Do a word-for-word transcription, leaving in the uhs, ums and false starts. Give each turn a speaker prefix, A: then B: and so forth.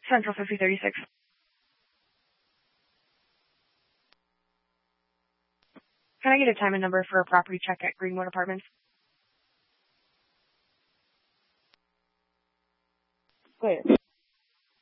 A: Central fifty thirty-six. Can I get a time and number for a property check at Greenwood Apartments?
B: Clear.